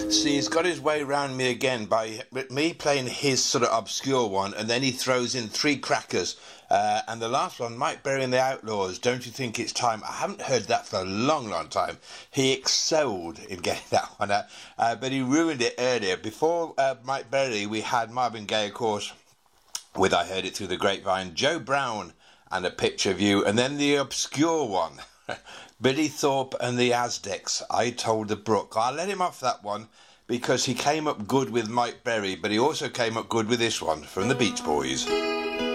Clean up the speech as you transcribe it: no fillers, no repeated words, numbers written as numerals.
See, he's got his way round me again by me playing his sort of obscure one, and then he throws in three crackers. And the last one, Mike Berry and the Outlaws, Don't You Think It's Time? I haven't heard that for a long, long time. He excelled in getting that one out, but he ruined it earlier. Before Mike Berry, we had Marvin Gaye, of course, with I Heard It Through the Grapevine, Joe Brown and A Picture of You, and then the obscure one, Billy Thorpe and the Aztecs, I Told the Brook. I let him off that one because he came up good with Mike Berry, but he also came up good with this one from the Beach Boys.